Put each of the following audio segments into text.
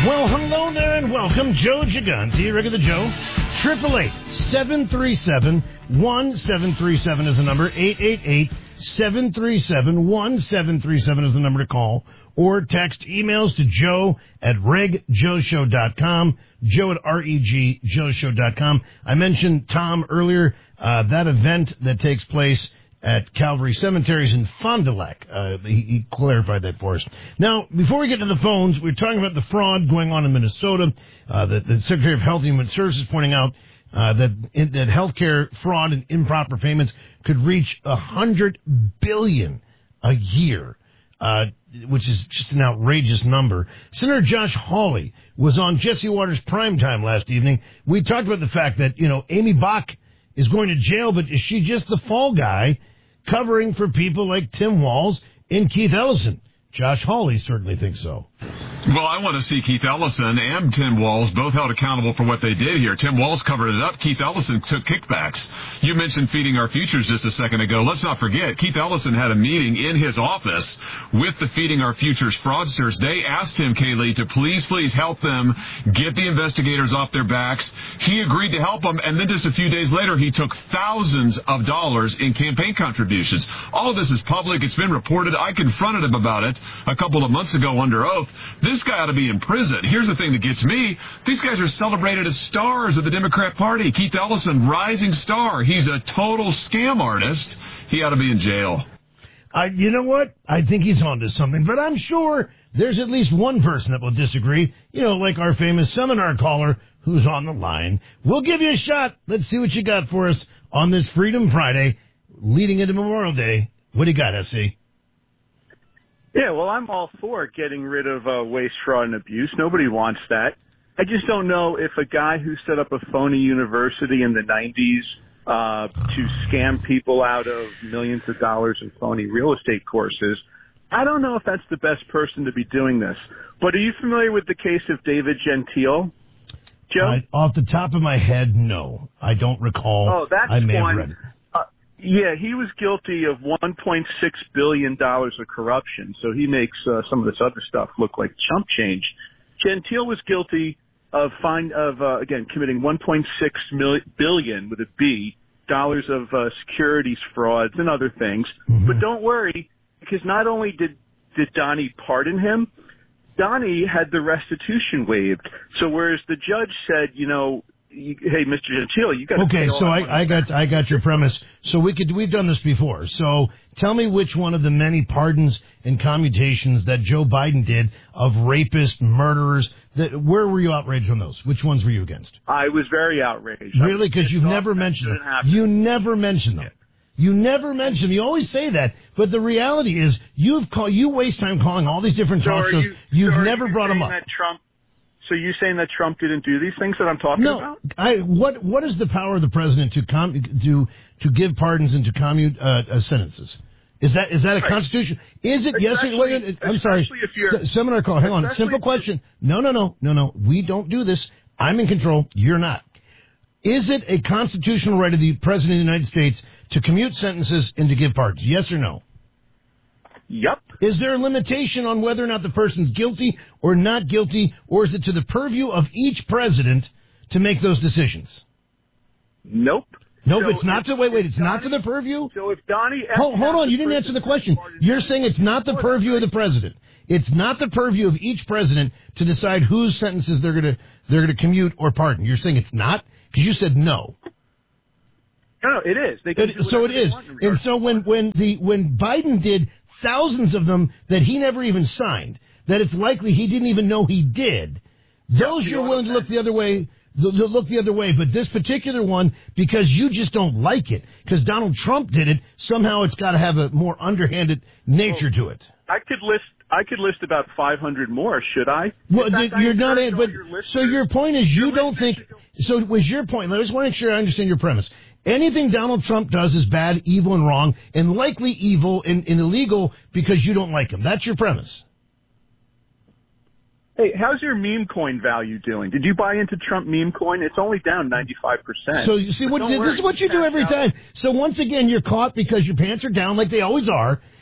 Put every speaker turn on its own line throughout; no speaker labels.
Well, hello there and welcome. Joe Gigante, regular Joe. 888-737-1737 is the number. 888-737-1737 is the number to call. Or text emails to joe@regjoeshow.com, joe@regjoeshow.com. I mentioned, Tom, earlier, that event that takes place at Calvary Cemeteries in Fond du Lac. He clarified that for us. Now, before we get to the phones, we're talking about the fraud going on in Minnesota. The Secretary of Health and Human Services pointing out that healthcare fraud and improper payments could reach $100 billion a year, which is just an outrageous number. Senator Josh Hawley was on Jesse Waters' Primetime last evening. We talked about the fact that, Amy Bach is going to jail, but is she just the fall guy covering for people like Tim Walz and Keith Ellison? Josh Hawley certainly thinks so.
Well, I want to see Keith Ellison and Tim Walz both held accountable for what they did here. Tim Walz covered it up. Keith Ellison took kickbacks. You mentioned Feeding Our Futures just a second ago. Let's not forget, Keith Ellison had a meeting in his office with the Feeding Our Futures fraudsters. They asked him, Kaylee, to please help them get the investigators off their backs. He agreed to help them, and then just a few days later, he took thousands of dollars in campaign contributions. All of this is public. It's been reported. I confronted him about it a couple of months ago under oath. This guy ought to be in prison. Here's the thing that gets me. These guys are celebrated as stars of the Democrat Party. Keith Ellison, rising star. He's a total scam artist. He ought to be in jail.
You know what? I think he's onto something, but I'm sure there's at least one person that will disagree. Like our famous seminar caller who's on the line. We'll give you a shot. Let's see what you got for us on this Freedom Friday leading into Memorial Day. What do you got, S.C.?
Yeah, well, I'm all for getting rid of waste, fraud, and abuse. Nobody wants that. I just don't know if a guy who set up a phony university in the 90s to scam people out of millions of dollars in phony real estate courses, I don't know if that's the best person to be doing this. But are you familiar with the case of David Gentile, Joe?
Off the top of my head, no. I don't recall.
Oh, that's
I may
one.
have read it.
Yeah, he was guilty of $1.6 billion of corruption, so he makes some of this other stuff look like chump change. Gentile was guilty of committing $1.6 billion with a B dollars of securities frauds and other things. Mm-hmm. But don't worry, because not only did Donnie pardon him, Donnie had the restitution waived. So whereas the judge said, hey, Mr. Gentile, you got to
okay, so I got your premise. So we've done this before. So tell me which one of the many pardons and commutations that Joe Biden did of rapists, murderers. Where were you outraged on those? Which ones were you against?
I was very outraged.
Really? Because you've never mentioned them. You never mention them. You never mention them. You always say that, but the reality is you waste time calling all these different talk shows. You've never brought them up.
So you're saying that Trump didn't do these things that I'm talking about?
No. What is the power of the president to give pardons and to commute sentences? Is that a constitution? Is it? Yes. Wait, I'm sorry. Seminar call. Hang on. Simple question. No. We don't do this. I'm in control. You're not. Is it a constitutional right of the president of the United States to commute sentences and to give pardons? Yes or no?
Yep.
Is there a limitation on whether or not the person's guilty or not guilty, or is it to the purview of each president to make those decisions?
Nope.
Nope, so it's not to, wait, it's not to the purview?
So if Donnie...
Hold on, you didn't answer the question. You're saying it's not the purview of the president. It's not the purview of each president to decide whose sentences they're gonna commute or pardon. You're saying it's not? Because you said no.
No, it is.
So it is. And so when Biden did thousands of them that he never even signed, that it's likely he didn't even know he did, those you're willing to look the other way. But this particular one, because you just don't like it, because Donald Trump did it, somehow it's got to have a more underhanded nature to it.
I could list about 500 more, should I?
Well, you're not. But so your point is you don't think. So was your point? I just want to make sure I understand your premise. Anything Donald Trump does is bad, evil, and wrong, and likely evil and illegal because you don't like him. That's your premise.
Hey, how's your meme coin value doing? Did you buy into Trump meme coin? It's only down 95%.
So you see, this is what you do every time. So once again, you're caught because your pants are down like they always are,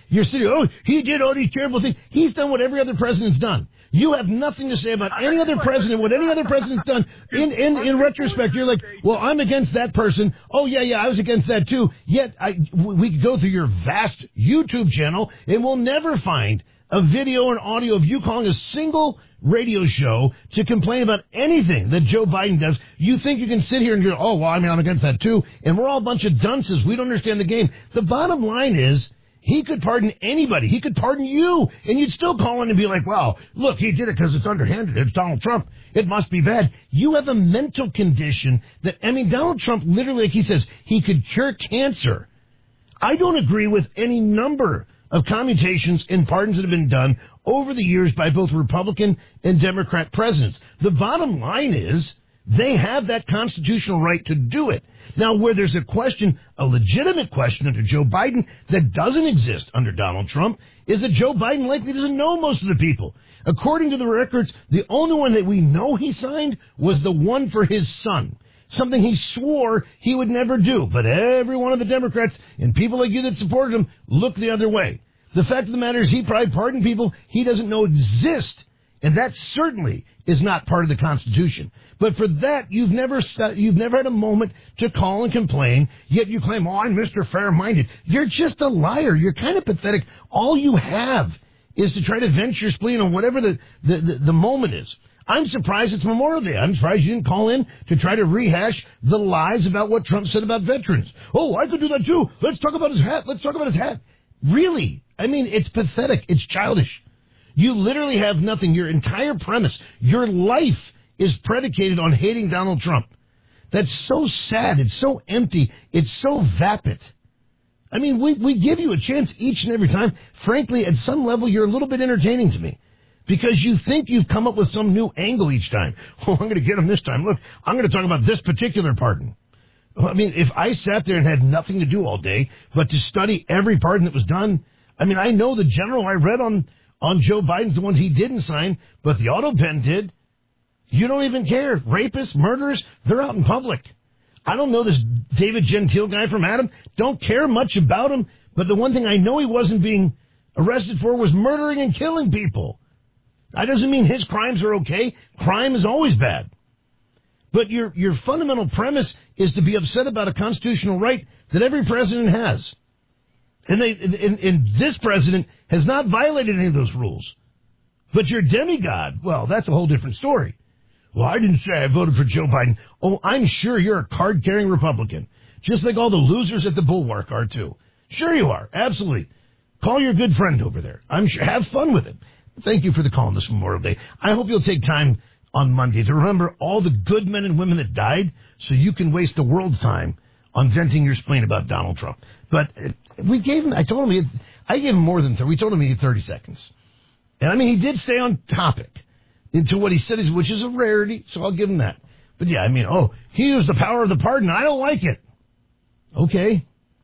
You're sitting, oh, he did all these terrible things. He's done what every other president's done. You have nothing to say about any other president, what any other president's done. In retrospect, you're like, well, I'm against that person. Oh, yeah, I was against that too. Yet, we could go through your vast YouTube channel and we'll never find a video or an audio of you calling a single radio show to complain about anything that Joe Biden does. You think you can sit here and go, oh, well, I'm against that too. And we're all a bunch of dunces. We don't understand the game. The bottom line is, he could pardon anybody. He could pardon you. And you'd still call in and be like, well, look, he did it because it's underhanded. It's Donald Trump. It must be bad. You have a mental condition that, Donald Trump literally, like he says, he could cure cancer. I don't agree with any number of commutations and pardons that have been done over the years by both Republican and Democrat presidents. The bottom line is, they have that constitutional right to do it. Now, where there's a question, a legitimate question under Joe Biden that doesn't exist under Donald Trump, is that Joe Biden likely doesn't know most of the people. According to the records, the only one that we know he signed was the one for his son, something he swore he would never do. But every one of the Democrats and people like you that supported him look the other way. The fact of the matter is he probably pardoned people he doesn't know exist. And that certainly is not part of the Constitution. But for that, you've never had a moment to call and complain, yet you claim, oh, I'm Mr. Fair-Minded. You're just a liar. You're kind of pathetic. All you have is to try to vent your spleen on whatever the moment is. I'm surprised it's Memorial Day. I'm surprised you didn't call in to try to rehash the lies about what Trump said about veterans. Oh, I could do that too. Let's talk about his hat. Really? It's pathetic. It's childish. You literally have nothing. Your entire premise, your life is predicated on hating Donald Trump. That's so sad. It's so empty. It's so vapid. We give you a chance each and every time. Frankly, at some level, you're a little bit entertaining to me because you think you've come up with some new angle each time. Oh, I'm going to get him this time. Look, I'm going to talk about this particular pardon. If I sat there and had nothing to do all day but to study every pardon that was done, I know the general I read on Joe Biden's the ones he didn't sign, but the auto pen did. You don't even care. Rapists, murderers, they're out in public. I don't know this David Gentile guy from Adam. Don't care much about him. But the one thing I know he wasn't being arrested for was murdering and killing people. That doesn't mean his crimes are okay. Crime is always bad. But your fundamental premise is to be upset about a constitutional right that every president has. And this president has not violated any of those rules. But your demigod, well, that's a whole different story. Well, I didn't say I voted for Joe Biden. Oh, I'm sure you're a card-carrying Republican, just like all the losers at the Bulwark are, too. Sure you are. Absolutely. Call your good friend over there. I'm sure. Have fun with it. Thank you for the call on this Memorial Day. I hope you'll take time on Monday to remember all the good men and women that died so you can waste the world's time on venting your spleen about Donald Trump. But we gave him, I gave him more than 30. We told him he had 30 seconds. And he did stay on topic into what he said, which is a rarity, so I'll give him that. But yeah, he used the power of the pardon. I don't like it. Okay.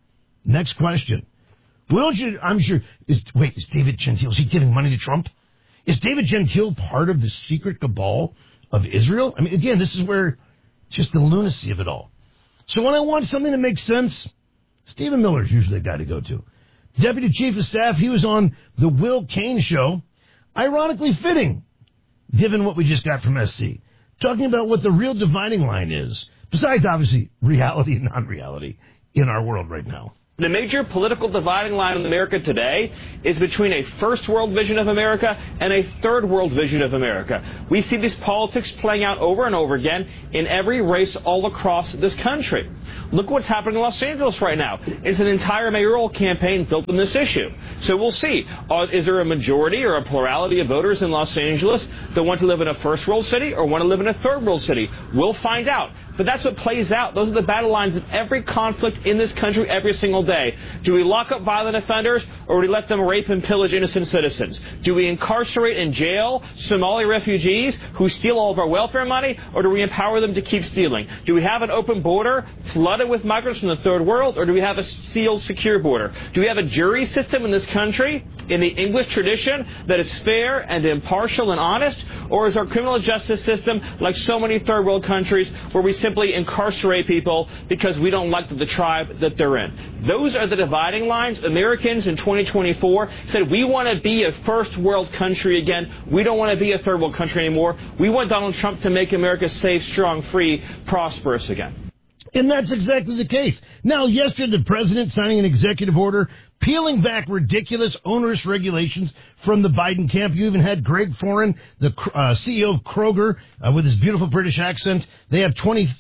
Next question. Well, I'm sure, is David Gentile, is he giving money to Trump? Is David Gentile part of the secret cabal of Israel? Again, this is where just the lunacy of it all. So when I want something that makes sense, Stephen Miller's usually the guy to go to. Deputy Chief of Staff, he was on the Will Cain show. Ironically fitting, given what we just got from SC. Talking about what the real dividing line is, besides, obviously, reality and non-reality in our world right now.
The major political dividing line in America today is between a first world vision of America and a third world vision of America. We see these politics playing out over and over again in every race all across this country. Look what's happening in Los Angeles right now. It's an entire mayoral campaign built on this issue. So we'll see. Is there a majority or a plurality of voters in Los Angeles that want to live in a first world city or want to live in a third world city? We'll find out. But that's what plays out. Those are the battle lines of every conflict in this country every single day. Do we lock up violent offenders, or do we let them rape and pillage innocent citizens? Do we incarcerate and jail Somali refugees who steal all of our welfare money, or do we empower them to keep stealing? Do we have an open border flooded with migrants from the third world, or do we have a sealed, secure border? Do we have a jury system in this country, in the English tradition, that is fair and impartial and honest, or is our criminal justice system like so many third world countries where we simply incarcerate people because we don't like the tribe that they're in. Those are the dividing lines. Americans in 2024 said we want to be a first world country again. We don't want to be a third world country anymore. We want Donald Trump to make America safe, strong, free, prosperous again.
And that's exactly the case. Now, yesterday, the president signing an executive order peeling back ridiculous, onerous regulations from the Biden camp. You even had Greg Foran, the CEO of Kroger, with his beautiful British accent. They have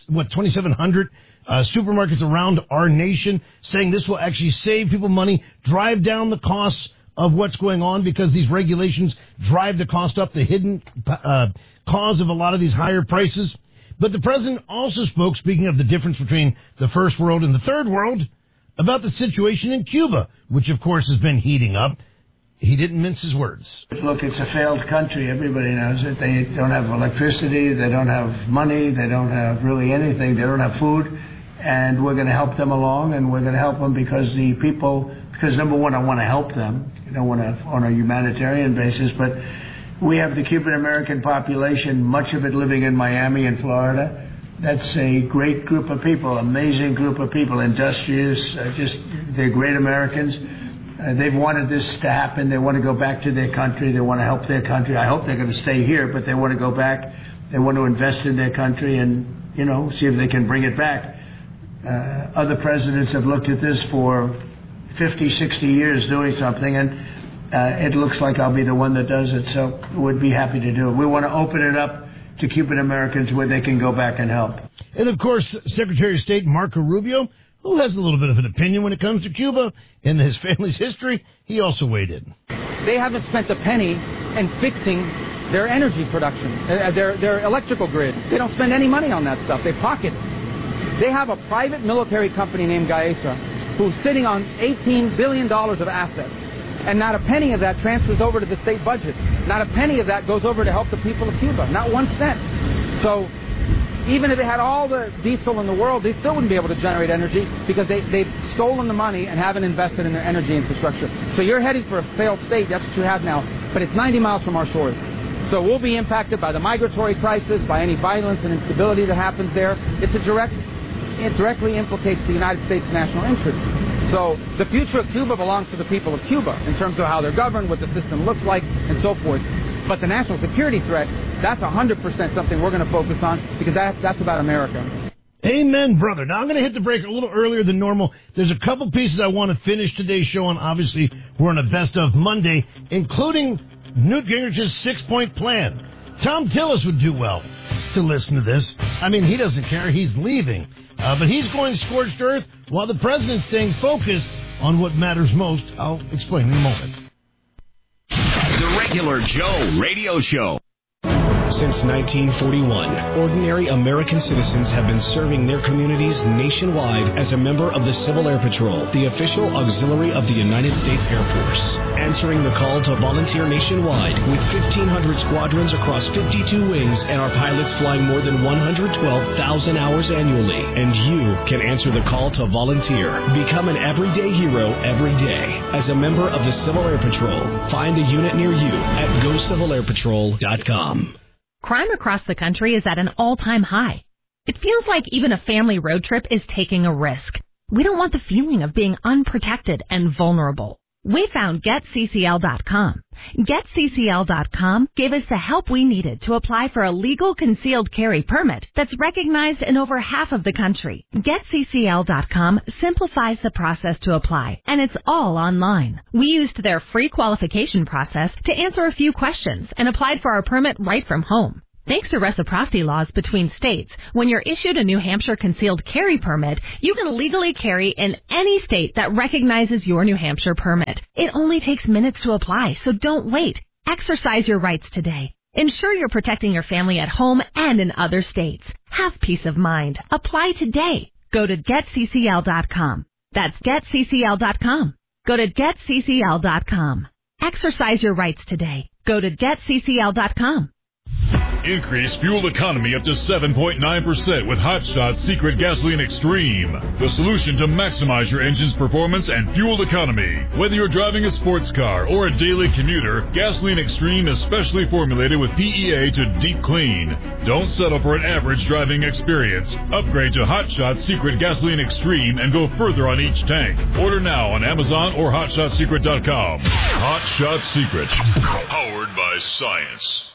2,700 supermarkets around our nation, saying this will actually save people money, drive down the costs of what's going on, because these regulations drive the cost up, the hidden cause of a lot of these higher prices. But the president also spoke, speaking of the difference between the first world and the third world, about the situation in Cuba, which, of course, has been heating up. He didn't mince his words.
Look, it's a failed country. Everybody knows it. They don't have electricity. They don't have money. They don't have really anything. They don't have food. And we're going to help them along, and we're going to help them because number one, I want to help them. I don't want to on a humanitarian basis, but we have the Cuban-American population, much of it living in Miami and Florida. That's a great group of people, amazing group of people, industrious, they're great Americans. They've wanted this to happen. They want to go back to their country. They want to help their country. I hope they're going to stay here, but they want to go back. They want to invest in their country and, see if they can bring it back. Other presidents have looked at this for 50, 60 years doing something, and it looks like I'll be the one that does it, so we'd be happy to do it. We want to open it up to Cuban Americans where they can go back and help.
And, of course, Secretary of State Marco Rubio, who has a little bit of an opinion when it comes to Cuba in his family's history, he also weighed in.
They haven't spent a penny in fixing their energy production, their electrical grid. They don't spend any money on that stuff. They pocket it. They have a private military company named Gaesa who's sitting on $18 billion of assets. And not a penny of that transfers over to the state budget. Not a penny of that goes over to help the people of Cuba. Not 1 cent. So even if they had all the diesel in the world, they still wouldn't be able to generate energy because they've stolen the money and haven't invested in their energy infrastructure. So you're heading for a failed state. That's what you have now. But it's 90 miles from our shores. So we'll be impacted by the migratory crisis, by any violence and instability that happens there. It directly implicates the United States' national interest. So the future of Cuba belongs to the people of Cuba in terms of how they're governed, what the system looks like, and so forth. But the national security threat, that's 100% something we're going to focus on because that's about America.
Amen, brother. Now, I'm going to hit the break a little earlier than normal. There's a couple pieces I want to finish today's show on. Obviously, we're on a best of Monday, including Newt Gingrich's 6-point plan. Tom Tillis would do well to listen to this. I mean, he doesn't care. He's leaving. But he's going scorched earth while the president's staying focused on what matters most. I'll explain in a moment.
The Regular Joe Radio Show.
Since 1941, ordinary American citizens have been serving their communities nationwide as a member of the Civil Air Patrol, the official auxiliary of the United States Air Force. Answering the call to volunteer nationwide with 1,500 squadrons across 52 wings and our pilots flying more than 112,000 hours annually. And you can answer the call to volunteer. Become an everyday hero every day as a member of the Civil Air Patrol. Find a unit near you at GoCivilAirPatrol.com.
Crime across the country is at an all-time high. It feels like even a family road trip is taking a risk. We don't want the feeling of being unprotected and vulnerable. We found GetCCL.com. GetCCL.com gave us the help we needed to apply for a legal concealed carry permit that's recognized in over half of the country. GetCCL.com simplifies the process to apply, and it's all online. We used their free qualification process to answer a few questions and applied for our permit right from home. Thanks to reciprocity laws between states, when you're issued a New Hampshire concealed carry permit, you can legally carry in any state that recognizes your New Hampshire permit. It only takes minutes to apply, so don't wait. Exercise your rights today. Ensure you're protecting your family at home and in other states. Have peace of mind. Apply today. Go to GetCCL.com. That's GetCCL.com. Go to GetCCL.com. Exercise your rights today. Go to GetCCL.com.
Increase fuel economy up to 7.9% with Hot Shot Secret Gasoline Extreme. The solution to maximize your engine's performance and fuel economy. Whether you're driving a sports car or a daily commuter, Gasoline Extreme is specially formulated with PEA to deep clean. Don't settle for an average driving experience. Upgrade to Hot Shot Secret Gasoline Extreme and go further on each tank. Order now on Amazon or HotShotSecret.com. Hot Shot Secret. Powered by science.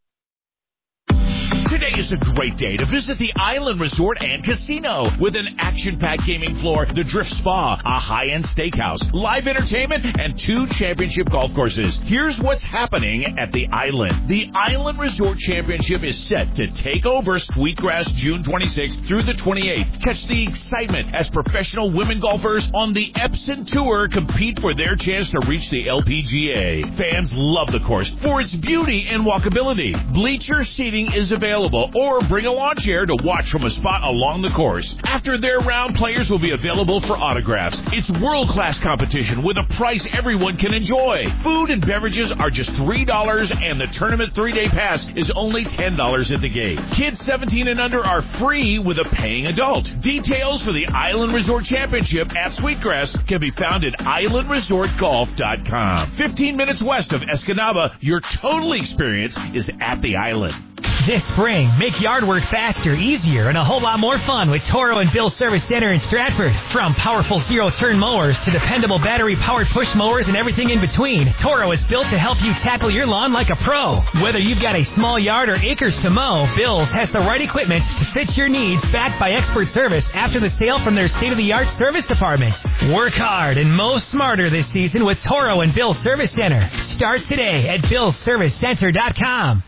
Today is a great day to visit the Island Resort and Casino with an action-packed gaming floor, the Drift Spa, a high-end steakhouse, live entertainment, and 2 championship golf courses. Here's what's happening at the Island. The Island Resort Championship is set to take over Sweetgrass June 26th through the 28th. Catch the excitement as professional women golfers on the Epson Tour compete for their chance to reach the LPGA. Fans love the course for its beauty and walkability. Bleacher seating is available, or bring a lawn chair to watch from a spot along the course. After their round, players will be available for autographs. It's world-class competition with a price everyone can enjoy. Food and beverages are just $3, and the tournament 3-day pass is only $10 at the gate. Kids 17 and under are free with a paying adult. Details for the Island Resort Championship at Sweetgrass can be found at islandresortgolf.com. 15 minutes west of Escanaba, your total experience is at the Island.
This spring, make yard work faster, easier, and a whole lot more fun with Toro and Bill Service Center in Stratford. From powerful zero-turn mowers to dependable battery-powered push mowers and everything in between, Toro is built to help you tackle your lawn like a pro. Whether you've got a small yard or acres to mow, Bill's has the right equipment to fit your needs, backed by expert service after the sale from their state-of-the-art service department. Work hard and mow smarter this season with Toro and Bill Service Center. Start today at BillServiceCenter.com.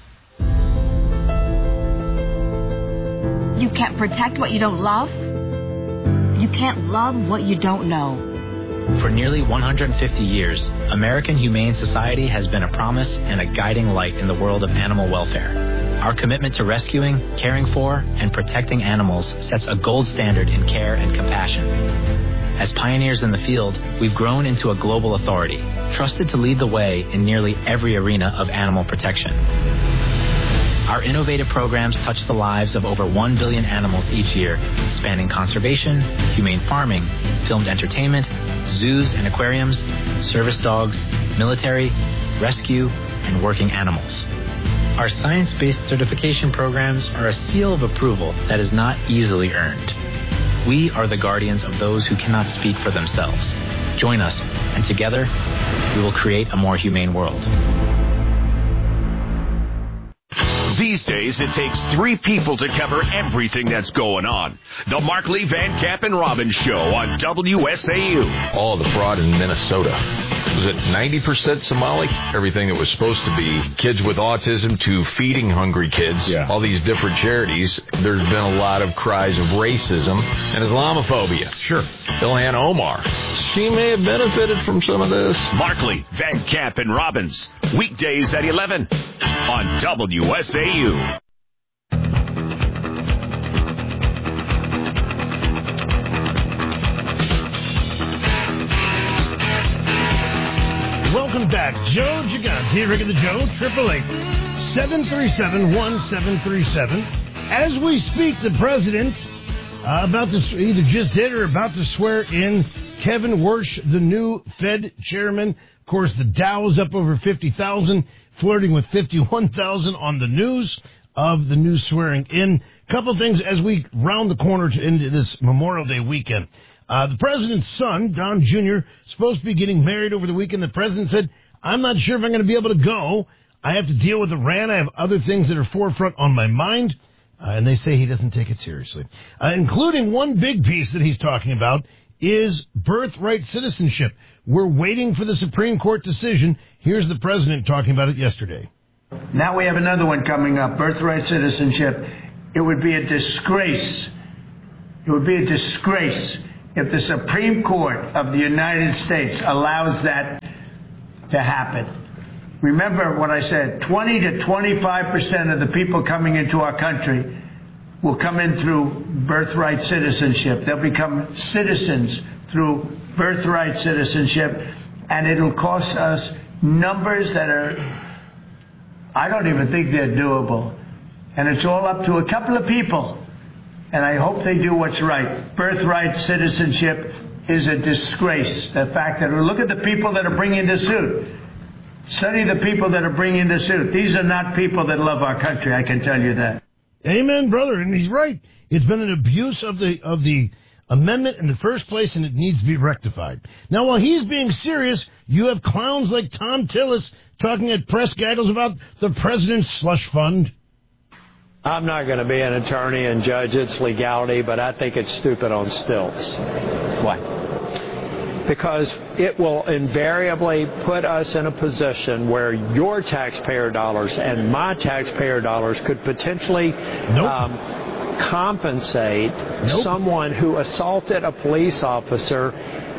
You can't protect what you don't love. You can't love what you don't know.
For nearly 150 years, American Humane Society has been a promise and a guiding light in the world of animal welfare. Our commitment to rescuing, caring for, and protecting animals sets a gold standard in care and compassion. As pioneers in the field, we've grown into a global authority, trusted to lead the way in nearly every arena of animal protection. Our innovative programs touch the lives of over 1 billion animals each year, spanning conservation, humane farming, filmed entertainment, zoos and aquariums, service dogs, military, rescue, and working animals. Our science-based certification programs are a seal of approval that is not easily earned. We are the guardians of those who cannot speak for themselves. Join us, and together, we will create a more humane world.
These days, it takes 3 people to cover everything that's going on. The Markley, Van Camp, and Robbins Show on WSAU.
All the fraud in Minnesota. Was it 90% Somali? Everything that was supposed to be kids with autism to feeding hungry kids. Yeah. All these different charities. There's been a lot of cries of racism and Islamophobia. Sure. Ilhan Omar. She may have benefited from some of this.
Markley, Van Camp, and Robbins. Weekdays at 11 on WSAU.
Welcome back. Joe Gigante, Rick and the Joe, 888-737-1737. As we speak, the president about to either just did or about to swear in Kevin Warsh, the new Fed chairman. Of course, the Dow's up over 50,000, flirting with 51,000 on the news of the new swearing in. Couple things as we round the corner into this Memorial Day weekend. The president's son, Don Jr., supposed to be getting married over the weekend. The president said, I'm not sure if I'm going to be able to go. I have to deal with Iran. I have other things that are forefront on my mind. And they say he doesn't take it seriously. Including one big piece that he's talking about is birthright citizenship. We're waiting for the Supreme Court decision. Here's the president talking about it yesterday.
Now we have another one coming up, birthright citizenship. It would be a disgrace. It would be a disgrace if the Supreme Court of the United States allows that to happen. Remember what I said, 20 to 25% of the people coming into our country will come in through birthright citizenship. They'll become citizens through birthright citizenship, and it'll cost us numbers that are, I don't even think they're doable. And it's all up to a couple of people. And I hope they do what's right. Birthright citizenship is a disgrace. The fact that, look at the people that are bringing the suit. Study the people that are bringing the suit. These are not people that love our country, I can tell you that.
Amen, brother, and he's right. It's been an abuse of the amendment in the first place, and it needs to be rectified. Now, while he's being serious, you have clowns like Tom Tillis talking at press gaggles about the president's slush fund.
I'm not going to be an attorney and judge its legality, but I think it's stupid on stilts. Why? Because it will invariably put us in a position where your taxpayer dollars and my taxpayer dollars could potentially compensate someone who assaulted a police officer,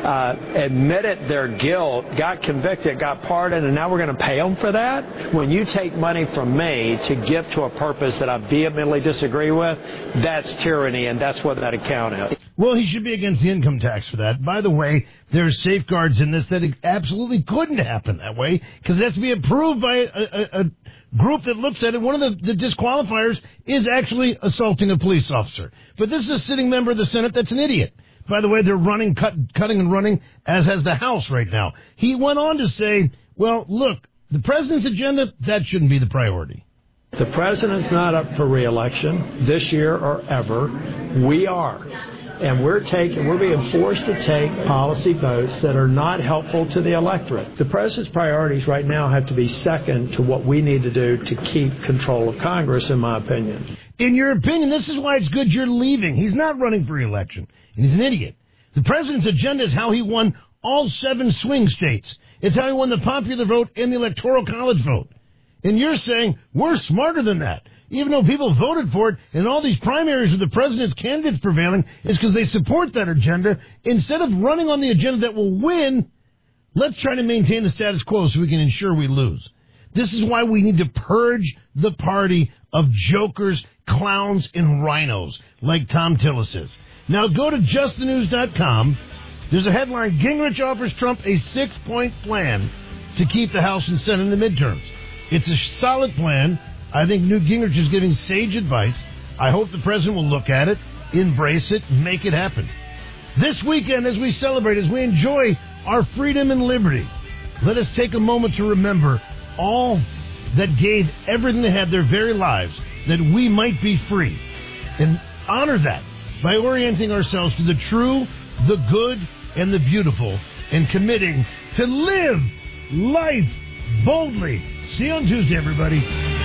admitted their guilt, got convicted, got pardoned, and now we're going to pay them for that? When you take money from me to give to a purpose that I vehemently disagree with, that's tyranny, and that's what that account is.
Well, he should be against the income tax for that. By the way, there's safeguards in this that it absolutely couldn't happen that way, because it has to be approved by a group that looks at it. One of the disqualifiers is actually assaulting a police officer. But this is a sitting member of the Senate that's an idiot. By the way, they're cutting and running, as has the House right now. He went on to say, well, look, the president's agenda, that shouldn't be the priority.
The president's not up for re-election this year or ever. We are. And we're being forced to take policy votes that are not helpful to the electorate. The president's priorities right now have to be second to what we need to do to keep control of Congress, in my opinion.
In your opinion, this is why it's good you're leaving. He's not running for re-election, and he's an idiot. The president's agenda is how he won all 7 swing states. It's how he won the popular vote and the electoral college vote. And you're saying we're smarter than that. Even though people voted for it, and all these primaries with the president's candidates prevailing, is because they support that agenda. Instead of running on the agenda that will win, let's try to maintain the status quo so we can ensure we lose. This is why we need to purge the party of jokers, clowns, and rhinos like Tom Tillis is. Now go to justthenews.com. There's a headline, Gingrich offers Trump a 6-point plan to keep the House and Senate in the midterms. It's a solid plan. I think Newt Gingrich is giving sage advice. I hope the president will look at it, embrace it, and make it happen. This weekend, as we celebrate, as we enjoy our freedom and liberty, let us take a moment to remember all that gave everything they had, their very lives, that we might be free. And honor that by orienting ourselves to the true, the good, and the beautiful, and committing to live life boldly. See you on Tuesday, everybody.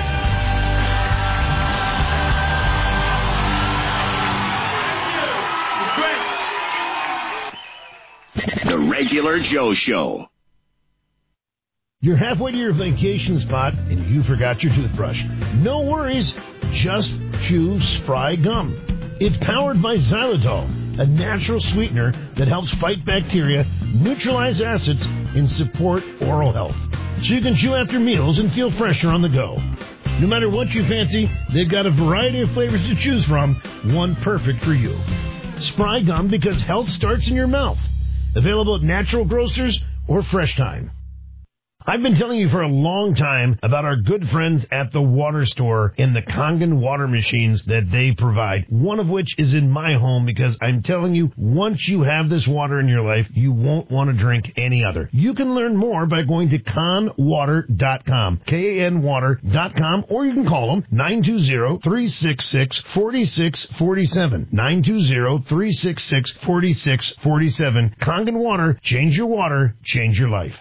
The Regular Joe Show.
You're halfway to your vacation spot and you forgot your toothbrush. No worries, just chew Spry Gum. It's powered by xylitol, a natural sweetener that helps fight bacteria, neutralize acids, and support oral health. So you can chew after meals and feel fresher on the go. No matter what you fancy, they've got a variety of flavors to choose from, one perfect for you. Spry Gum, because health starts in your mouth. Available at natural grocers or Fresh Time. I've been telling you for a long time about our good friends at the Water Store and the Kangen water machines that they provide, one of which is in my home, because I'm telling you, once you have this water in your life, you won't want to drink any other. You can learn more by going to kanwater.com, KANwater.com, or you can call them 920-366-4647, 920-366-4647. Kangen Water, change your water, change your life.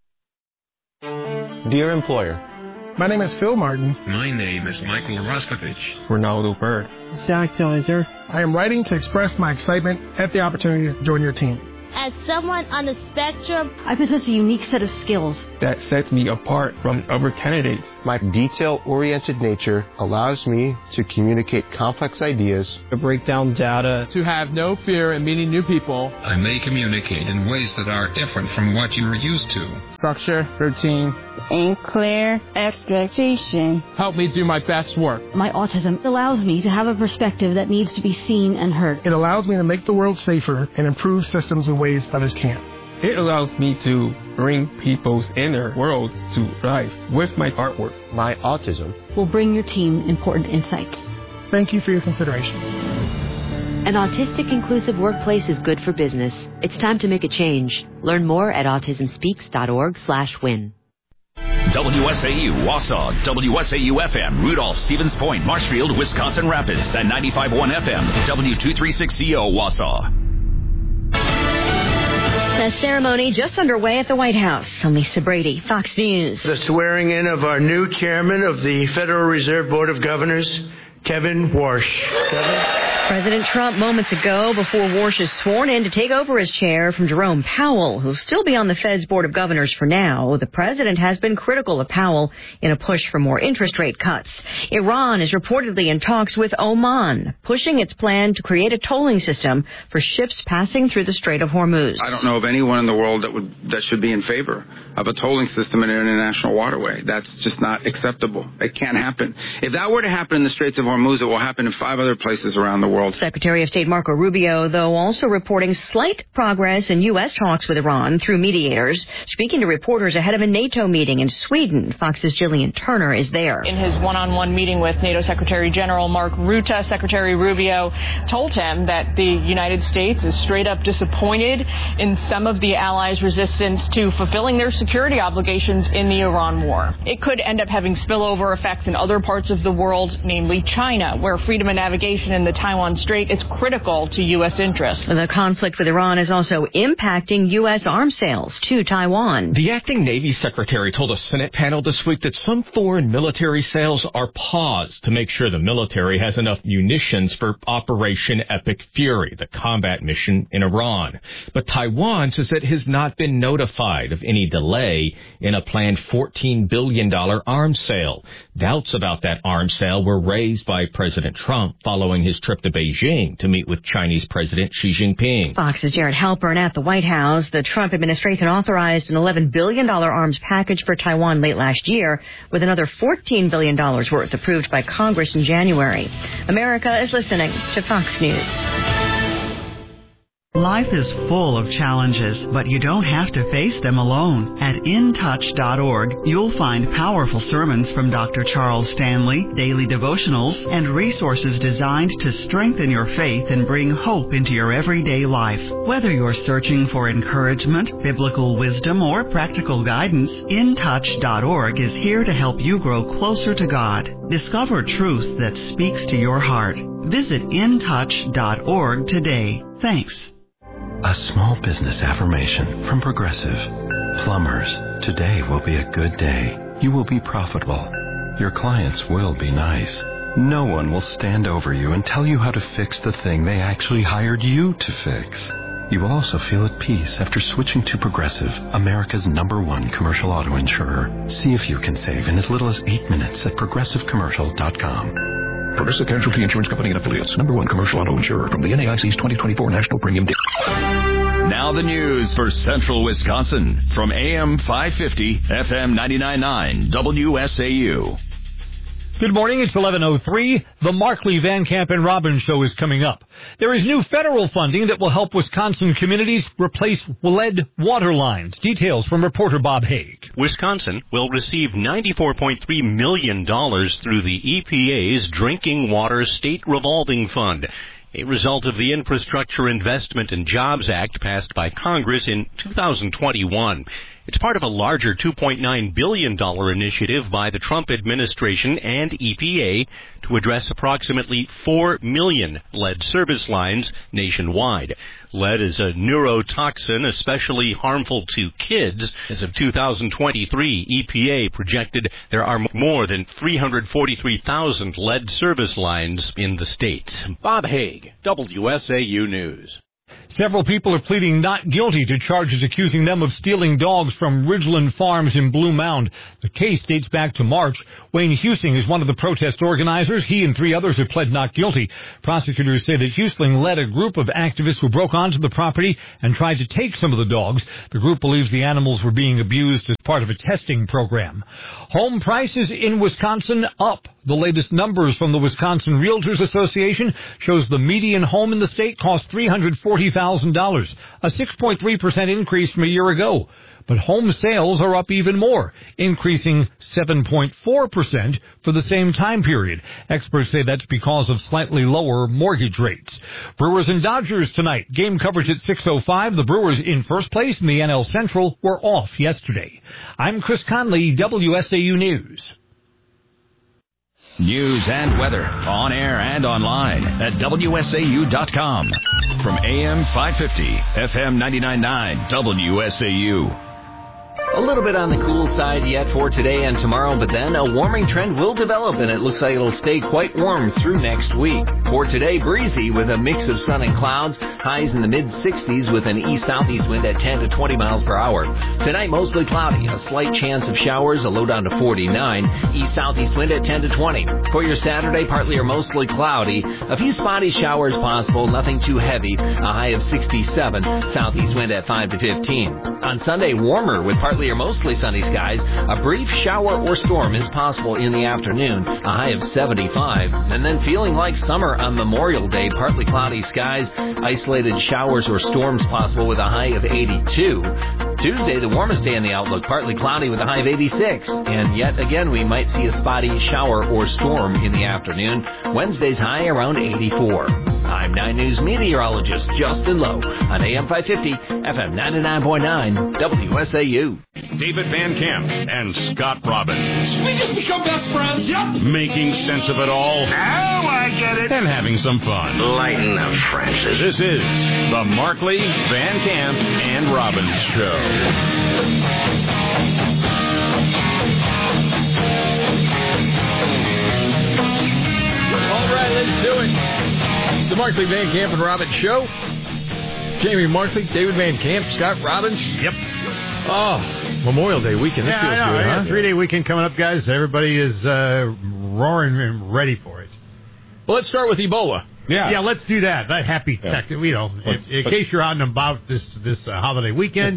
Dear employer,
my name is Phil Martin.
My name is Michael Roskovich.
Ronaldo Bird.
Zach Deiser. I am writing to express my excitement at the opportunity to join your team.
As someone on the spectrum, I possess a unique set of skills
that sets me apart from other candidates.
My detail-oriented nature allows me to communicate complex ideas,
to break down data,
to have no fear in meeting new people.
I may communicate in ways that are different from what you are used to.
Structure, routine,
and clear expectation
help me do my best work.
My autism allows me to have a perspective that needs to be seen and heard.
It allows me to make the world safer and improve systems in ways others can't.
It allows me to bring people's inner worlds to life with my artwork.
My autism
will bring your team important insights.
Thank you for your consideration.
An autistic inclusive workplace is good for business. It's time to make a change. Learn more at autismspeaks.org/win.
WSAU, Wausau, WSAU-FM, Rudolph, Stevens Point, Marshfield, Wisconsin Rapids, and 95.1 FM, W236CO, Wausau.
The ceremony just underway at the White House. I'm Lisa Brady, Fox News.
The swearing in of our new chairman of the Federal Reserve Board of Governors, Kevin Warsh. Kevin?
President Trump moments ago before Warsh is sworn in to take over his chair from Jerome Powell, who'll still be on the Fed's Board of Governors for now. The president has been critical of Powell in a push for more interest rate cuts. Iran is reportedly in talks with Oman, pushing its plan to create a tolling system for ships passing through the Strait of Hormuz.
I don't know of anyone in the world that should be in favor of a tolling system in an international waterway. That's just not acceptable. It can't happen. If that were to happen in the Straits of Hormuz, it will happen in 5 other places around the world.
Secretary of State Marco Rubio, though, also reporting slight progress in U.S. talks with Iran through mediators. Speaking to reporters ahead of a NATO meeting in Sweden, Fox's Jillian Turner is there.
In his one-on-one meeting with NATO Secretary General Mark Rutte, Secretary Rubio told him that the United States is straight up disappointed in some of the allies' resistance to fulfilling their security obligations in the Iran war. It could end up having spillover effects in other parts of the world, namely China, where freedom of navigation in the Taiwan Strait is critical to U.S. interests.
The conflict with Iran is also impacting U.S. arms sales to Taiwan.
The acting Navy secretary told a Senate panel this week that some foreign military sales are paused to make sure the military has enough munitions for Operation Epic Fury, the combat mission in Iran. But Taiwan says it has not been notified of any delay in a planned $14 billion arms sale. Doubts about that arms sale were raised by President Trump following his trip to Beijing to meet with Chinese President Xi Jinping.
Fox's Jared Halpern at the White House. The Trump administration authorized an $11 billion arms package for Taiwan late last year, with another $14 billion worth approved by Congress in January. America is listening to Fox News.
Life is full of challenges, but you don't have to face them alone. At intouch.org, you'll find powerful sermons from Dr. Charles Stanley, daily devotionals, and resources designed to strengthen your faith and bring hope into your everyday life. Whether you're searching for encouragement, biblical wisdom, or practical guidance, intouch.org is here to help you grow closer to God. Discover truth that speaks to your heart. Visit intouch.org today. Thanks.
A small business affirmation from Progressive. Plumbers, today will be a good day. You will be profitable. Your clients will be nice. No one will stand over you and tell you how to fix the thing they actually hired you to fix. You will also feel at peace after switching to Progressive, America's #1 commercial auto insurer. See if you can save in as little as 8 minutes at progressivecommercial.com.
Progressive Casualty Insurance Company and Affiliates, #1 commercial auto insurer from the NAIC's 2024 National Premium Day.
Now the news for Central Wisconsin from AM 550, FM 99.9, WSAU.
Good morning, it's 11:03. The Markley, Van Camp, and Robbins Show is coming up. There is new federal funding that will help Wisconsin communities replace lead water lines. Details from reporter Bob Haig.
Wisconsin will receive $94.3 million through the EPA's Drinking Water State Revolving Fund, a result of the Infrastructure Investment and Jobs Act passed by Congress in 2021. It's part of a larger $2.9 billion initiative by the Trump administration and EPA to address approximately 4 million lead service lines nationwide. Lead is a neurotoxin especially harmful to kids. As of 2023, EPA projected there are more than 343,000 lead service lines in the state. Bob Haig, WSAU News.
Several people are pleading not guilty to charges accusing them of stealing dogs from Ridgeland Farms in Blue Mound. The case dates back to March. Wayne Husing is one of the protest organizers. He and 3 others have pled not guilty. Prosecutors say that Husing led a group of activists who broke onto the property and tried to take some of the dogs. The group believes the animals were being abused as part of a testing program. Home prices in Wisconsin up. The latest numbers from the Wisconsin Realtors Association shows the median home in the state cost $340,000, a 6.3% increase from a year ago. But home sales are up even more, increasing 7.4% for the same time period. Experts say that's because of slightly lower mortgage rates. Brewers and Dodgers tonight. Game coverage at 6:05. The Brewers in first place in the NL Central were off yesterday. I'm Chris Conley, WSAU News.
News and weather on air and online at WSAU.com. From AM 550, FM 99.9, WSAU.
A little bit on the cool side yet for today and tomorrow, but then a warming trend will develop, and it looks like it'll stay quite warm through next week. For today, breezy with a mix of sun and clouds, highs in the mid-60s with an east-southeast wind at 10 to 20 miles per hour. Tonight, mostly cloudy, a slight chance of showers, a low down to 49, east-southeast wind at 10 to 20. For your Saturday, partly or mostly cloudy, a few spotty showers possible, nothing too heavy, a high of 67, southeast wind at 5 to 15. On Sunday, warmer with partly or mostly sunny skies. A brief shower or storm is possible in the afternoon, a high of 75. And then feeling like summer on Memorial Day, partly cloudy skies, isolated showers or storms possible with a high of 82. Tuesday, the warmest day in the outlook, partly cloudy with a high of 86. And yet again, we might see a spotty shower or storm in the afternoon. Wednesday's high around 84. I'm 9 News meteorologist Justin Lowe on AM 550, FM 99.9, WSAU.
David Van Camp and Scott Robbins.
We just become best friends, yep.
Making sense of it all.
Now I get it.
And having some fun.
Lighten up, Francis.
This is the Markley, Van Camp, and Robbins Show.
All right, let's do it. The Markley, Van Camp, and Robbins Show. Jamie Markley, David Van Camp, Scott Robbins.
Yep.
Oh, Memorial Day weekend. This feels good, huh?
3-day weekend coming up, guys. Everybody is roaring and ready for it.
Well, let's start with Ebola.
Yeah, let's do that. That happy tech, in case you're out and about this holiday weekend.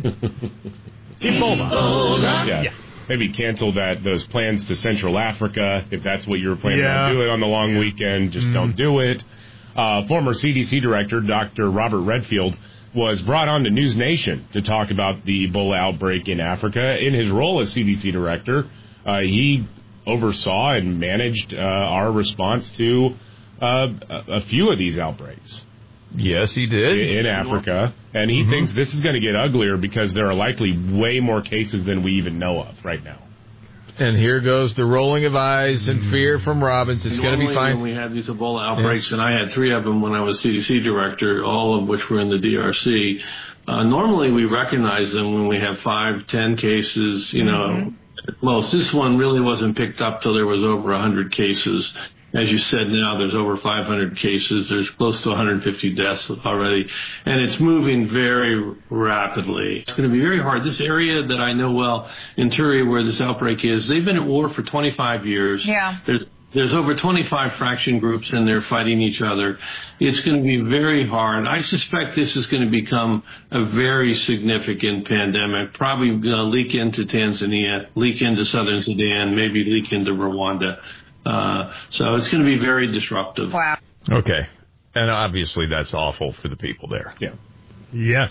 Ebola.
Yeah. Maybe cancel those plans to Central Africa if that's what you were planning on doing on the long weekend. Just don't do it. Former CDC director Dr. Robert Redfield was brought on to News Nation to talk about the Ebola outbreak in Africa. In his role as CDC director, he oversaw and managed our response to a few of these outbreaks.
Yes, he did.
In Africa. And he thinks this is going to get uglier because there are likely way more cases than we even know of right now.
And here goes the rolling of eyes and fear from Robbins. It's going to be fine.
When we had these Ebola outbreaks, and I had 3 of them when I was CDC director, all of which were in the DRC, normally we recognize them when we have 5, 10 cases, at most. This one really wasn't picked up till there was over 100 cases. As you said, now there's over 500 cases. There's close to 150 deaths already, and it's moving very rapidly. It's going to be very hard. This area that I know well, Interior, where this outbreak is, they've been at war for 25 years.
Yeah.
There's over 25 fraction groups in there fighting each other. It's going to be very hard. I suspect this is going to become a very significant pandemic, probably going to leak into Tanzania, leak into southern Sudan, maybe leak into Rwanda. So it's going to be very disruptive.
Wow.
Okay. And obviously that's awful for the people there.
Yeah.
Yes.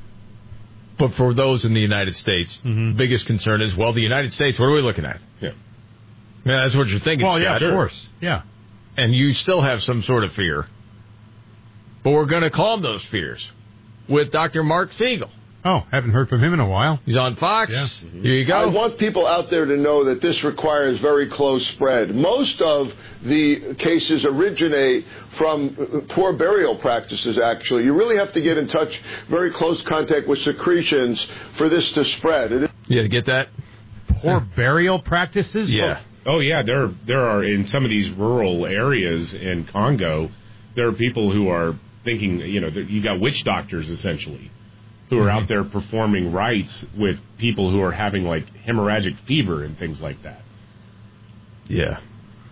But for those in the United States, biggest concern is, the United States, what are we looking at?
Yeah.
Yeah, that's what you're thinking,
Well,
Scott.
yeah, of course. Yeah.
And you still have some sort of fear. But we're going to calm those fears with Dr. Mark Siegel.
Oh, haven't heard from him in a while.
He's on Fox.
Yeah.
Here you go.
I want people out there to know that this requires very close spread. Most of the cases originate from poor burial practices, actually. You really have to get in touch, very close contact with secretions for this to spread.
Yeah, get that?
Poor burial practices?
Yeah. Oh, yeah. There are, in some of these rural areas in Congo, there are people who are thinking, you got witch doctors, essentially, who are out there performing rites with people who are having, hemorrhagic fever and things like that.
Yeah.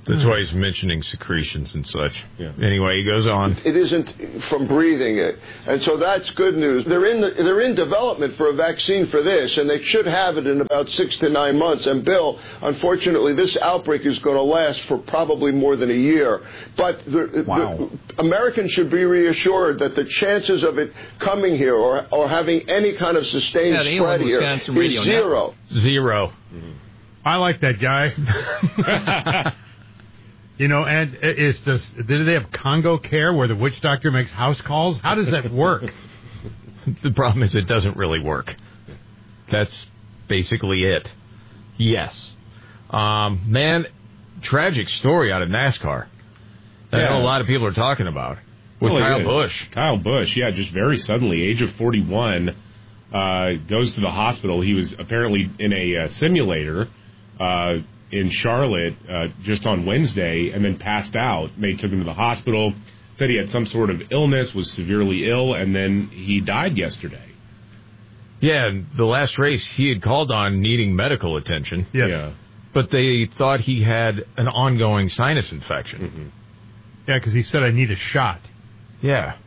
That's why he's mentioning secretions and such. Yeah. Anyway, he goes on.
It isn't from breathing it. And so that's good news. They're in development for a vaccine for this, and they should have it in about 6 to 9 months. And, Bill, unfortunately, this outbreak is going to last for probably more than a year. But the Americans should be reassured that the chances of it coming here or having any kind of sustained spread here is zero.
Zero.
Mm-hmm. I like that guy. You know, and do they have Congo Care where the witch doctor makes house calls? How does that work?
The problem is it doesn't really work. That's basically it. Yes. Man, tragic story out of NASCAR. I know a lot of people are talking about with Kyle Busch.
Kyle Busch, just very suddenly, age of 41, goes to the hospital. He was apparently in a simulator in Charlotte just on Wednesday and then passed out. They took him to the hospital, said he had some sort of illness, was severely ill, and then he died yesterday.
Yeah, the last race he had called on needing medical attention.
Yes. Yeah.
But they thought he had an ongoing sinus infection.
Mm-hmm. Yeah, because he said, I need a shot.
Yeah.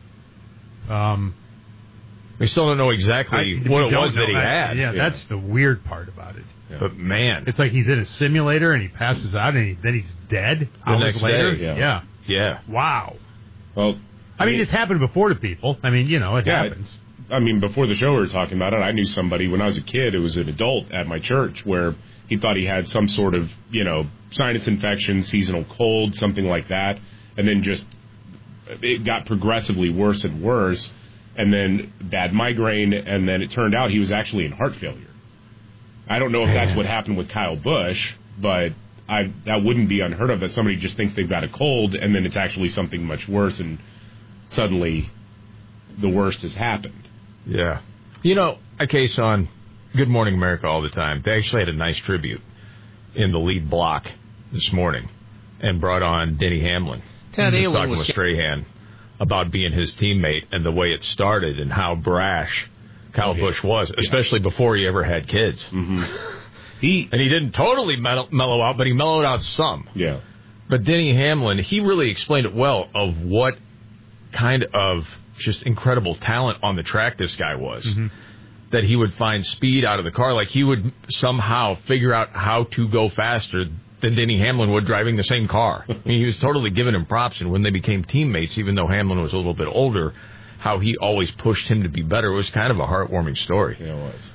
We still don't know exactly what it was that he had.
Yeah, that's the weird part about it.
Yeah. But, man.
It's like he's in a simulator and he passes out and then he's dead hours later.
Day, yeah.
Wow.
Well,
I mean, it's happened before to people. I mean, it happens.
I mean, before the show we were talking about it, I knew somebody when I was a kid, it was an adult at my church, where he thought he had some sort of, sinus infection, seasonal cold, something like that, and then just it got progressively worse and worse, and then bad migraine, and then it turned out he was actually in heart failure. I don't know if that's what happened with Kyle Busch, but that wouldn't be unheard of, that somebody just thinks they've got a cold, and then it's actually something much worse, and suddenly the worst has happened.
Yeah. I case on Good Morning America all the time. They actually had a nice tribute in the lead block this morning and brought on Denny Hamlin. Talking with Strahan about being his teammate and the way it started and how brash Kyle Busch was, especially before he ever had kids.
Mm-hmm.
He didn't totally mellow out, but he mellowed out some.
Yeah.
But Denny Hamlin, he really explained it well of what kind of just incredible talent on the track this guy was. Mm-hmm. That he would find speed out of the car. Like he would somehow figure out how to go faster than Denny Hamlin would driving the same car. I mean, he was totally giving him props. And when they became teammates, even though Hamlin was a little bit older, how he always pushed him to be better. It was kind of a heartwarming story.
Yeah, it was.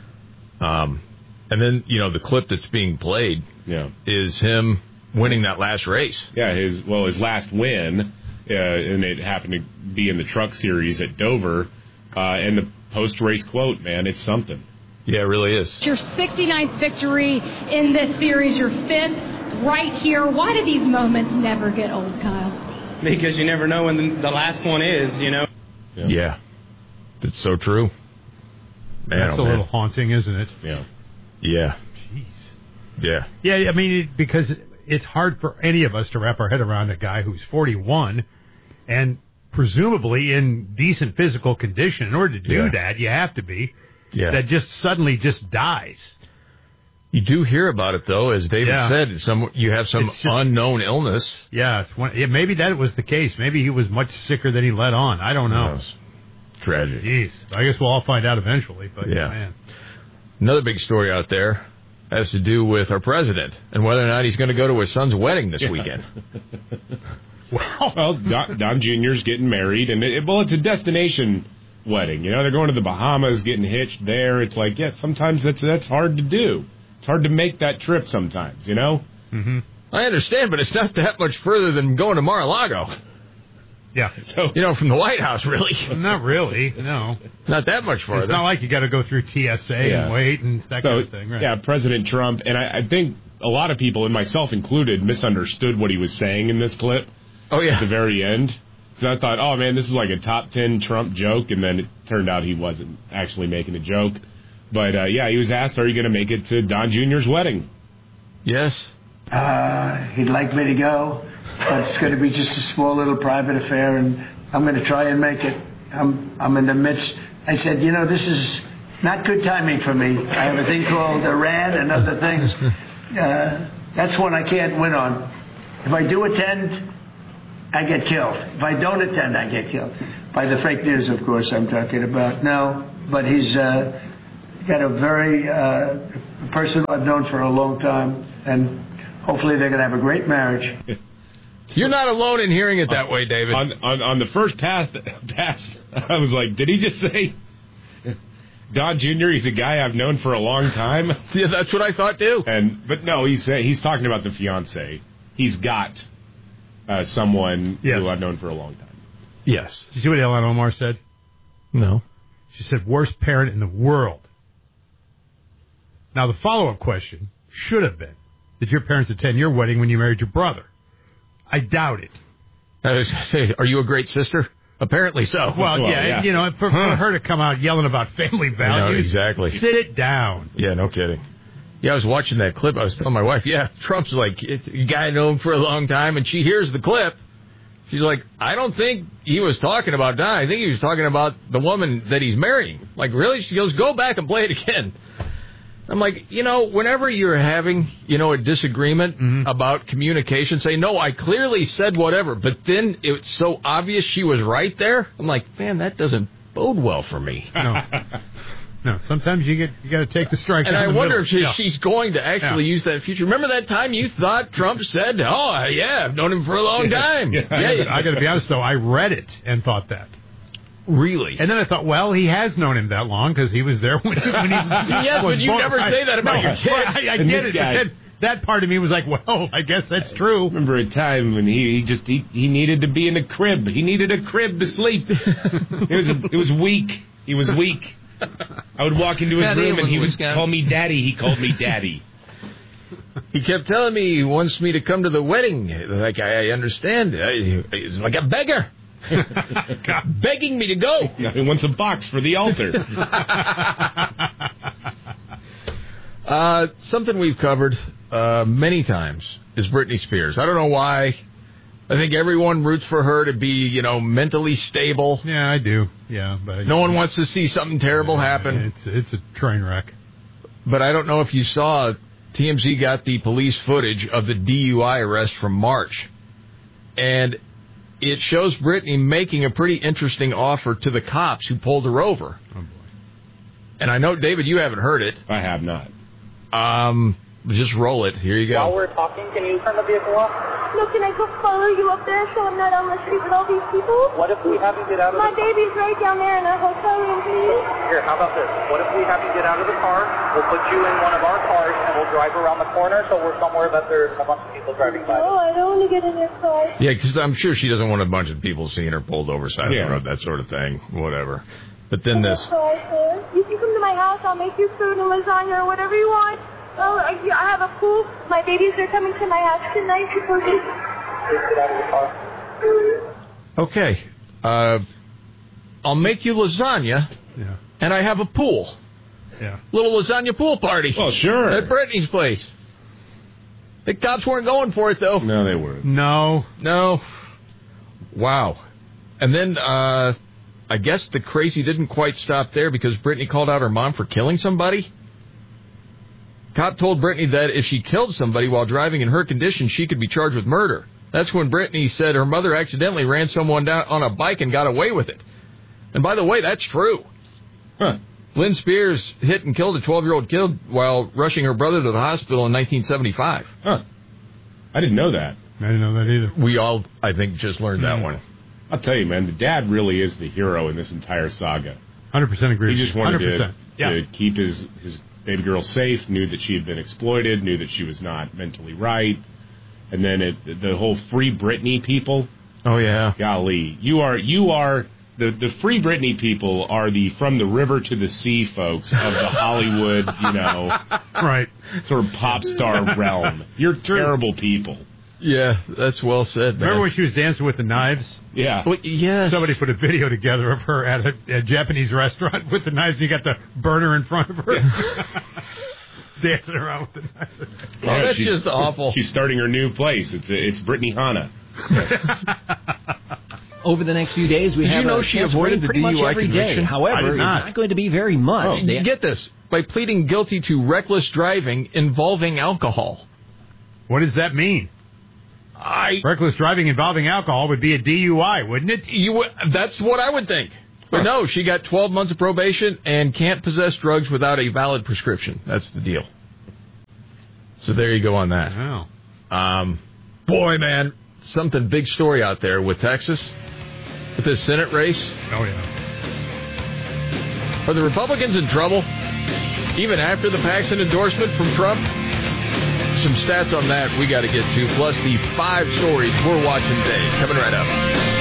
And then, the clip that's being played is him winning that last race.
Yeah, his last win, and it happened to be in the Truck Series at Dover. And the post-race quote, man, it's something.
Yeah, it really is.
It's your 69th victory in this series, your 5th right here. Why do these moments never get old, Kyle?
Because you never know when the last one is,
Yeah. That's so true. Man,
that's a little haunting, isn't it?
Yeah.
Yeah.
Jeez.
Yeah.
Yeah, I mean, because it's hard for any of us to wrap our head around a guy who's 41 and presumably in decent physical condition. In order to do that, you have to be.
Yeah.
That just suddenly just dies.
You do hear about it, though, as David said. You have some unknown illness.
Yeah, maybe that was the case. Maybe he was much sicker than he let on. I don't know.
Tragic.
Jeez. I guess we'll all find out eventually. But man.
Another big story out there has to do with our president and whether or not he's going to go to his son's wedding this weekend.
Well, Don Jr.'s getting married, and it's a destination wedding. They're going to the Bahamas, getting hitched there. It's like, sometimes that's hard to do. It's hard to make that trip sometimes,
Mm-hmm. I understand, but it's not that much further than going to Mar-a-Lago.
Yeah.
So, from the White House, really.
Not really, no.
Not that much farther.
It's not like you got to go through TSA and wait and that kind of thing, right?
Yeah, President Trump, and I think a lot of people, and myself included, misunderstood what he was saying in this clip.
Oh, yeah.
At the very end. Because I thought, oh, man, this is like a top 10 Trump joke, and then it turned out he wasn't actually making a joke. But, he was asked, are you going to make it to Don Jr.'s wedding?
Yes.
He'd like me to go, but it's going to be just a small little private affair, and I'm going to try and make it. I'm in the midst. I said, this is not good timing for me. I have a thing called Iran and other things. That's one I can't win on. If I do attend, I get killed. If I don't attend, I get killed. By the fake news, of course, I'm talking about. No, but he's got a very person I've known for a long time, and hopefully they're going to have a great marriage.
You're not alone in hearing it that way, David.
On the first pass, I was like, did he just say Don Jr.? He's a guy I've known for a long time.
Yeah, that's what I thought too.
But no, he's talking about the fiance. He's got someone who I've known for a long time.
Yes. Did you see what Ilhan Omar said?
No.
She said, worst parent in the world. Now, the follow-up question should have been, did your parents attend your wedding when you married your brother? I doubt it.
I was going to say, are you a great sister? Apparently so.
Well, yeah. You know, for her to come out yelling about family values.
Exactly.
Sit it down.
Yeah, no kidding. Yeah, I was watching that clip. I was telling my wife, Trump's like a guy I know him for a long time, and she hears the clip. She's like, I don't think he was talking about Don. I think he was talking about the woman that he's marrying. Like, really? She goes, go back and play it again. I'm like, whenever you're having, a disagreement about communication, say, no, I clearly said whatever, but then it's so obvious she was right there. I'm like, man, that doesn't bode well for me.
No, sometimes you got to take the strike.
And I wonder if she's going to actually use that in the future. Remember that time you thought Trump said, oh, yeah, I've known him for a long time.
I got to be honest, though, I read it and thought that.
Really?
And then I thought, well, he has known him that long because he was there when he
yes, but you never say that about your kid.
I get it. But then that part of me was like, well, I guess that's true.
Remember a time when he needed to be in a crib. He needed a crib to sleep. It was weak. He was weak. I would walk into his room and he would call me daddy. He called me daddy.
He kept telling me he wants me to come to the wedding. Like, I understand. He's like a beggar. Begging me to go.
Yeah, he wants a box for the altar.
Something we've covered many times is Britney Spears. I don't know why. I think everyone roots for her to be, mentally stable.
Yeah, I do. Yeah, but
no one wants to see something terrible happen.
It's a train wreck.
But I don't know if you saw, TMZ got the police footage of the DUI arrest from March. And it shows Britney making a pretty interesting offer to the cops who pulled her over. Oh, boy. And I know, David, you haven't heard it.
I have not.
Just roll it. Here you go.
While we're talking, can you turn the vehicle off?
No, can I go follow you up there so I'm not on the street with all these people?
What if we have you get out of
My baby's right down there in a hotel room, please.
Here, how about this? What if we have you get out of the car? We'll put you in one of our cars and we'll drive around the corner so we're somewhere that there's a bunch of people driving by.
No, I don't want to get in your car.
Yeah, because I'm sure she doesn't want a bunch of people seeing her pulled over side of the road, that sort of thing, whatever. But then this.
You can come to my house. I'll make you food and lasagna or whatever you want. Oh, I have a pool. My babies are coming to my house tonight.
Get out of the car.
Okay. I'll make you lasagna, and I have a pool.
Yeah.
Little lasagna pool party.
Oh, sure.
At Britney's place. The cops weren't going for it, though.
No, they weren't.
No.
Wow. And then I guess the crazy didn't quite stop there because Britney called out her mom for killing somebody. Cop told Britney that if she killed somebody while driving in her condition, she could be charged with murder. That's when Britney said her mother accidentally ran someone down on a bike and got away with it. And by the way, that's true.
Huh.
Lynn Spears hit and killed a 12-year-old kid while rushing her brother to the hospital in 1975.
Huh. I didn't know that.
I didn't know that either.
We all, I think, just learned that one.
I'll tell you, man, the dad really is the hero in this entire saga.
100% agree.
He just wanted
100%.
to keep his baby girl safe, knew that she had been exploited, knew that she was not mentally right. And then the whole Free Britney people.
Oh, yeah.
Golly. You are the Free Britney people are the from the river to the sea folks of the Hollywood,
right,
sort of pop star realm. You're terrible people.
Yeah, that's well said, man.
Remember when she was dancing with the knives?
Yeah.
Well, yes.
Somebody put a video together of her at a Japanese restaurant with the knives, and you got the burner in front of her. Dancing around with the knives.
Oh, that's just awful.
She's starting her new place. It's Brittany Hanna.
Over the next few days, we have
she avoided the
pretty much
DUI
every day.
conviction?
However, it's not going to be very much.
Get this. By pleading guilty to reckless driving involving alcohol.
What does that mean? Reckless driving involving alcohol would be a DUI, wouldn't it?
That's what I would think. But no, she got 12 months of probation and can't possess drugs without a valid prescription. That's the deal. So there you go on that.
Wow.
Boy, man, something big story out there with Texas, with this Senate race.
Oh, yeah.
Are the Republicans in trouble, even after the Paxton endorsement from Trump? Some stats on that we got to get to, plus the 5 stories we're watching today. Coming right up.